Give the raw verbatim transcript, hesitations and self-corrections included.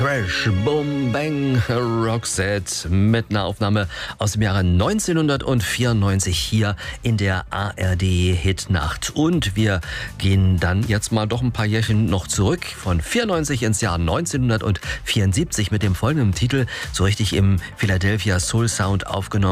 Crash, Boom, Bang, Roxette mit einer Aufnahme aus dem Jahre neunzehnhundertvierundneunzig hier in der A R D Hitnacht. Und wir gehen dann jetzt mal doch ein paar Jährchen noch zurück, von vierundneunzig ins Jahr neunzehnhundertvierundsiebzig mit dem folgenden Titel, so richtig im Philadelphia Soul Sound aufgenommen.